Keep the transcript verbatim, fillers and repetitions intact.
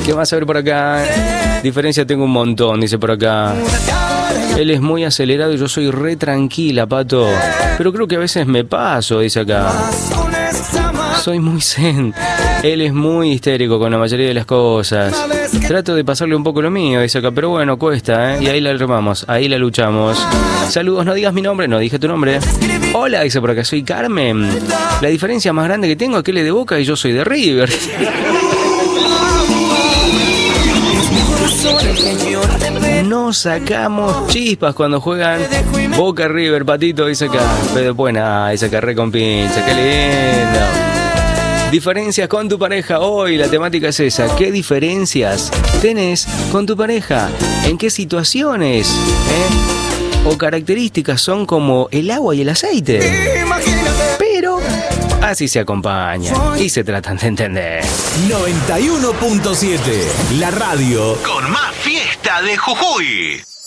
¿Qué vas a ver por acá? Diferencia tengo un montón, dice por acá. Él es muy acelerado y yo soy re tranquila, Pato. Pero creo que a veces me paso, dice acá. Soy muy zen. Él es muy histérico con la mayoría de las cosas. Trato de pasarle un poco lo mío, dice acá. Pero bueno, cuesta, ¿eh? Y ahí la remamos, ahí la luchamos. Saludos, no digas mi nombre, no dije tu nombre. Hola, dice por acá, soy Carmen. La diferencia más grande que tengo es que él es de Boca y yo soy de River. No sacamos chispas cuando juegan Boca River, Patito, dice acá. Pero buena, dice acá, re con pincha, qué lindo. Diferencias con tu pareja. Hoy la temática es esa. ¿Qué diferencias tenés con tu pareja? ¿En qué situaciones? ¿Eh? O características son como el agua y el aceite. Pero así se acompañan y se tratan de entender. noventa y uno punto siete, la radio con más fiesta de Jujuy.